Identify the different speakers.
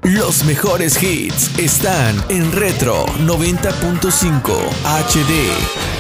Speaker 1: Los mejores hits están en Retro 90.5 HD.